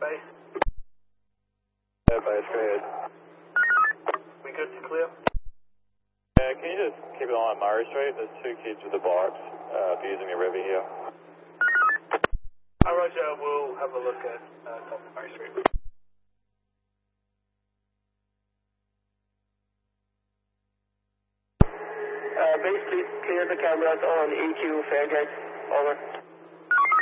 base. Yeah, base, go ahead. We good to clear? Can you just keep an eye on Murray Street? There's two kids with the bikes abusing your river here. Roger, we'll have a look at top of Murray Street. Base, please clear the cameras on EQ Fairgate. Over.